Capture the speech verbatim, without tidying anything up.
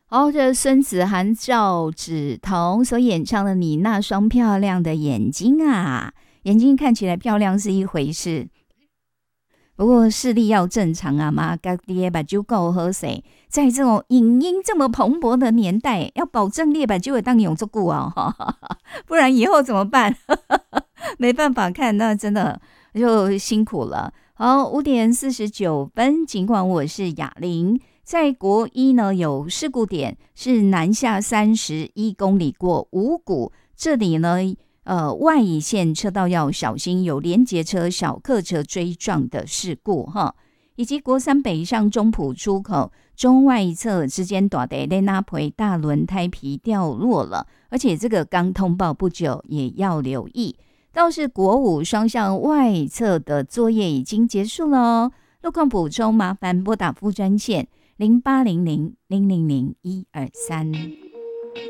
哦，这孙子涵、赵芷彤所演唱的《你那双漂亮的眼睛》啊，眼睛看起来漂亮是一回事，不过视力要正常啊嘛，家己把酒够喝水，在这种影音这么蓬勃的年代，要保证列把酒会当用足久哦，不然以后怎么办？没办法看，那真的就辛苦了。好，五点四十九分，尽管我是雅玲。在国一呢，有事故点是南下三十一公里过五股，这里呢，呃，外乙线车道要小心，有连结车、小客车追撞的事故哈。以及国三北上中埔出口中外侧之间大地雷纳培大轮胎皮掉落了，而且这个刚通报不久，也要留意。倒是国五双向外侧的作业已经结束了哦。路况补充，麻烦拨打副专线零八零零零零零一二三。